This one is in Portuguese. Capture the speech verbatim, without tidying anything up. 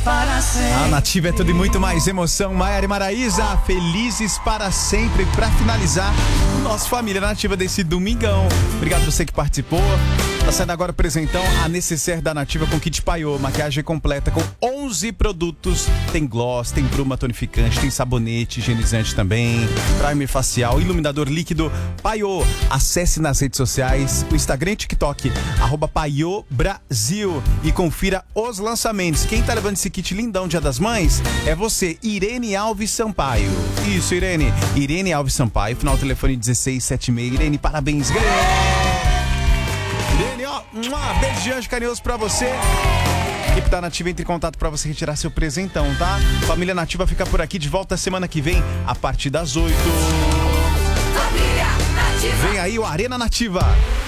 para sempre. A Nativa é tudo e muito mais emoção. Maiara e Maraísa, felizes para sempre. Para finalizar, o nosso Família Nativa desse domingão. Obrigado você que participou. Tá saindo agora o presentão, a necessaire da Nativa com kit paiô, maquiagem completa com onze produtos. Tem gloss, tem bruma tonificante, tem sabonete, higienizante também, primer facial, iluminador líquido, paiô. Acesse nas redes sociais, o Instagram e TikTok, arroba Paiô Brasil, e confira os lançamentos. Quem tá levando esse kit lindão Dia das Mães é você, Irene Alves Sampaio. Isso, Irene. Irene Alves Sampaio, final do telefone dezesseis setenta e seis. Irene, parabéns, ganhou! Irene, ó, um beijo de anjo carinhoso pra você. A equipe da Nativa entra em contato pra você retirar seu presentão, tá? Família Nativa fica por aqui, de volta semana que vem, a partir das oito. Família Nativa. Vem aí o Arena Nativa.